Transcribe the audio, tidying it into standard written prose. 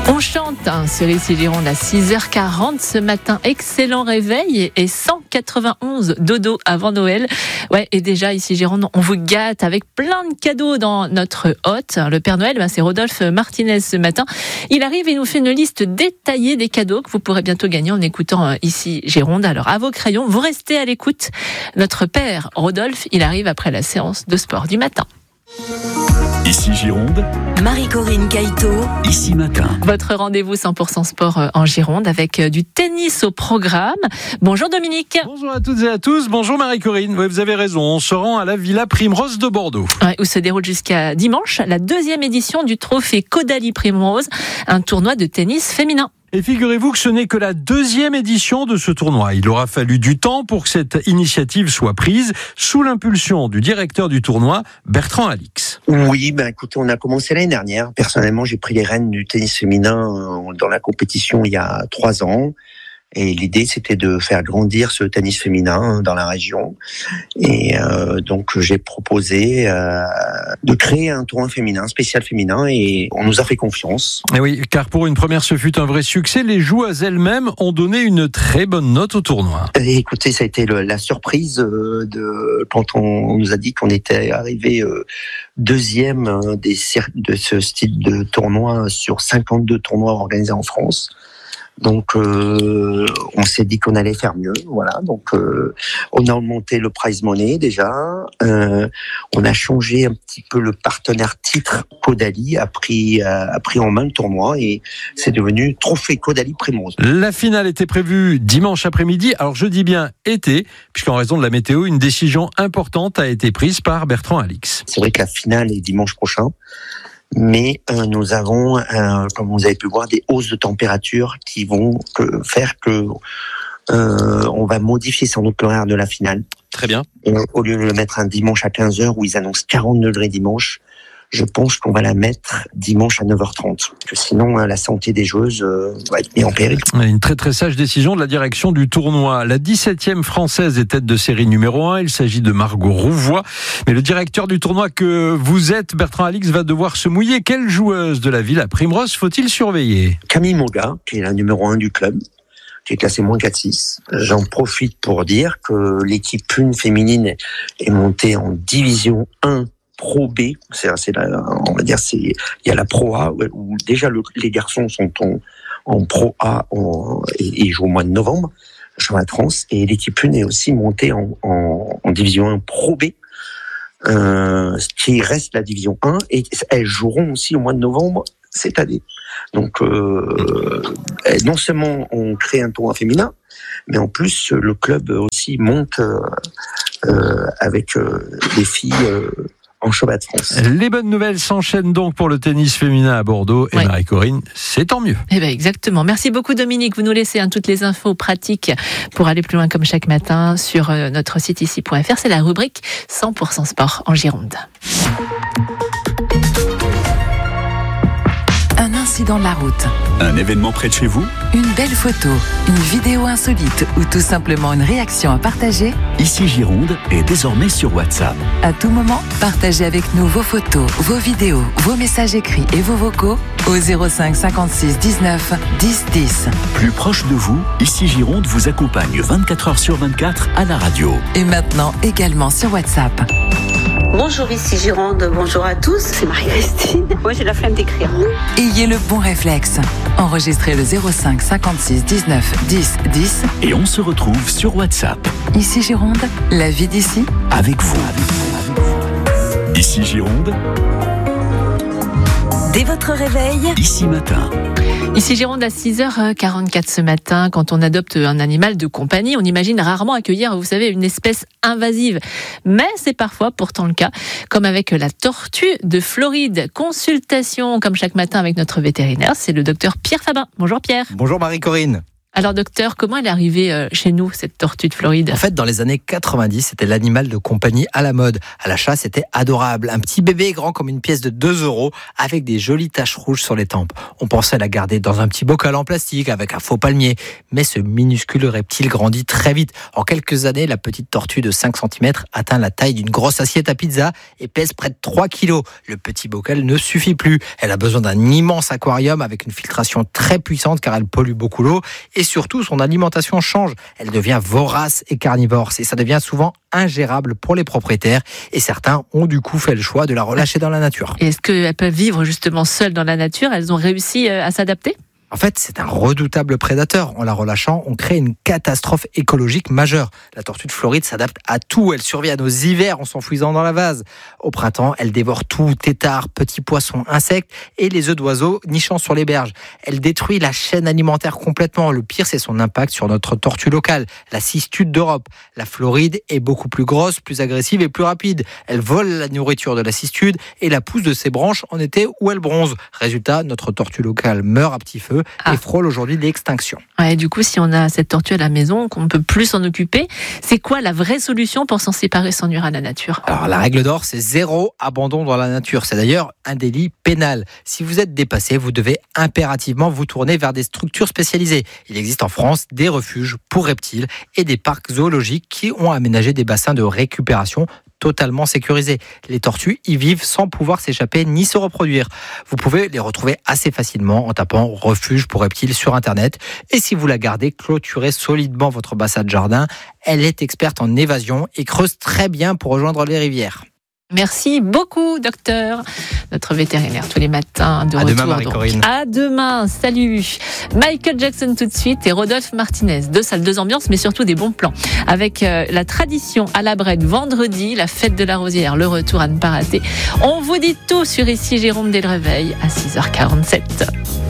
On chante sur Ici Gironde à 6h40 ce matin. Excellent réveil et 191 dodo avant Noël. Ouais, et déjà Ici Gironde, on vous gâte avec plein de cadeaux dans notre hôte. Le Père Noël, c'est Rodolphe Martinez ce matin. Il arrive et nous fait une liste détaillée des cadeaux que vous pourrez bientôt gagner en écoutant Ici Gironde. Alors à vos crayons, vous restez à l'écoute. Notre père Rodolphe, il arrive après la séance de sport du matin. Ici Gironde, Marie-Corinne Caïto, Ici Matin. Votre rendez-vous 100% sport en Gironde avec du tennis au programme. Bonjour Dominique. Bonjour à toutes et à tous, bonjour Marie-Corinne. Oui, vous avez raison, on se rend à la Villa Primrose de Bordeaux. Ouais, où se déroule jusqu'à dimanche la 2e édition du trophée Caudalie Primrose, un tournoi de tennis féminin. Et figurez-vous que ce n'est que la 2e édition de ce tournoi. Il aura fallu du temps pour que cette initiative soit prise sous l'impulsion du directeur du tournoi, Bertrand Alix. Oui, écoutez, on a commencé l'année dernière. Personnellement, j'ai pris les rênes du tennis féminin dans la compétition il y a 3 ans. Et l'idée, c'était de faire grandir ce tennis féminin dans la région. Et donc, j'ai proposé de créer un tournoi féminin, spécial féminin, et on nous a fait confiance. Et oui, car pour une première, ce fut un vrai succès. Les joueuses elles-mêmes ont donné une très bonne note au tournoi. Et écoutez, ça a été la surprise quand on nous a dit qu'on était arrivé deuxième de ce style de tournoi sur 52 tournois organisés en France. Donc, on s'est dit qu'on allait faire mieux, voilà. Donc, on a augmenté le prize money déjà. On a changé un petit peu le partenaire titre. Caudalie a pris en main le tournoi et c'est devenu trophée Caudalie Primrose. La finale était prévue dimanche après-midi. Alors, je dis bien été, puisqu'en raison de la météo, une décision importante a été prise par Bertrand Alix. C'est vrai que la finale est dimanche prochain. Mais nous avons, comme vous avez pu voir, des hausses de température qui vont faire que on va modifier sans doute l'horaire de la finale. Très bien. Au lieu de le mettre un dimanche à 15h où ils annoncent 40 degrés dimanche, je pense qu'on va la mettre dimanche à 9h30. Que sinon, la santé des joueuses va être mise en péril. Une très très sage décision de la direction du tournoi. La 17e française est tête de série numéro 1. Il s'agit de Margot Rouvois. Mais le directeur du tournoi que vous êtes, Bertrand Alix, va devoir se mouiller. Quelle joueuse de la Villa Primrose faut-il surveiller ? Camille Moga, qui est la numéro 1 du club, qui est classée moins 4-6. J'en profite pour dire que l'équipe 1 féminine est montée en division 1 Pro B, on va dire, il y a la Pro A où déjà les garçons sont en Pro A et jouent au mois de novembre, championnat de France, et l'équipe 1 est aussi montée en division 1 Pro B, qui reste la division 1, et elles joueront aussi au mois de novembre cette année. Donc, non seulement on crée un tournoi féminin, mais en plus le club aussi monte avec des filles en championnat de France. Les bonnes nouvelles s'enchaînent donc pour le tennis féminin à Bordeaux. Et Marie-Corinne, c'est tant mieux. Eh bien, exactement. Merci beaucoup Dominique. Vous nous laissez toutes les infos pratiques pour aller plus loin comme chaque matin sur notre site ici.fr. C'est la rubrique 100% sport en Gironde. un incident de la route, Un événement près de chez vous ? une belle photo, une vidéo insolite ou tout simplement une réaction à partager. Ici Gironde est désormais sur WhatsApp. À tout moment, partagez avec nous vos photos, vos vidéos, vos messages écrits et vos vocaux au 05 56 19 10 10. Plus proche de vous, Ici Gironde vous accompagne 24 heures sur 24 à la radio. Et maintenant également sur WhatsApp. Bonjour, ici Gironde, bonjour à tous, c'est Marie-Christine. Moi j'ai la flemme d'écrire. Ayez le bon réflexe. Enregistrez le 05 56 19 10 10. Et on se retrouve sur WhatsApp. Ici Gironde, la vie d'ici. Avec vous. Ici Gironde, Dès votre réveil, Ici Matin. Ici Gironde à 6h44 ce matin, quand on adopte un animal de compagnie, on imagine rarement accueillir, vous savez, une espèce invasive. Mais c'est parfois pourtant le cas, comme avec la tortue de Floride. Consultation, comme chaque matin avec notre vétérinaire, c'est le docteur Pierre Fabin. Bonjour Pierre. Bonjour Marie-Corinne. Alors docteur, comment elle est arrivée chez nous, cette tortue de Floride ? En fait, dans les années 90, c'était l'animal de compagnie à la mode. À l'achat, c'était adorable. Un petit bébé grand comme une pièce de 2 € avec des jolies taches rouges sur les tempes. On pensait la garder dans un petit bocal en plastique avec un faux palmier. Mais ce minuscule reptile grandit très vite. En quelques années, la petite tortue de 5 cm atteint la taille d'une grosse assiette à pizza et pèse près de 3 kilos. Le petit bocal ne suffit plus. Elle a besoin d'un immense aquarium avec une filtration très puissante car elle pollue beaucoup l'eau. Et surtout, son alimentation change. Elle devient vorace et carnivore. Et ça devient souvent ingérable pour les propriétaires. Et certains ont du coup fait le choix de la relâcher dans la nature. Et est-ce qu'elles peuvent vivre justement seules dans la nature ? Elles ont réussi à s'adapter ? En fait, c'est un redoutable prédateur. En la relâchant, on crée une catastrophe écologique majeure. La tortue de Floride s'adapte à tout. Elle survit à nos hivers en s'enfouissant dans la vase. Au printemps, elle dévore tout, têtards, petits poissons, insectes et les œufs d'oiseaux nichant sur les berges. Elle détruit la chaîne alimentaire complètement. Le pire, c'est son impact sur notre tortue locale, la cistude d'Europe. La Floride est beaucoup plus grosse, plus agressive et plus rapide. Elle vole la nourriture de la cistude et la pousse de ses branches en été où elle bronze. Résultat, notre tortue locale meurt à petit feu et frôle aujourd'hui l'extinction. Ouais, du coup, si on a cette tortue à la maison, qu'on ne peut plus s'en occuper, c'est quoi la vraie solution pour s'en séparer sans nuire à la nature ? Alors, la règle d'or, c'est 0 abandon dans la nature. C'est d'ailleurs un délit pénal. Si vous êtes dépassé, vous devez impérativement vous tourner vers des structures spécialisées. Il existe en France des refuges pour reptiles et des parcs zoologiques qui ont aménagé des bassins de récupération totalement sécurisés. Les tortues y vivent sans pouvoir s'échapper ni se reproduire. Vous pouvez les retrouver assez facilement en tapant refuge pour reptiles sur Internet. Et si vous la gardez, clôturez solidement votre bassin de jardin. Elle est experte en évasion et creuse très bien pour rejoindre les rivières. Merci beaucoup, docteur. Notre vétérinaire tous les matins de à retour. Demain, Marie-Corinne. À demain, salut. Michael Jackson tout de suite et Rodolphe Martinez. 2 salles, 2 ambiances, mais surtout des bons plans. Avec la tradition à la Brenne vendredi, la fête de la Rosière, le retour à ne pas rater. On vous dit tout sur Ici Jérôme dès le réveil à 6h47.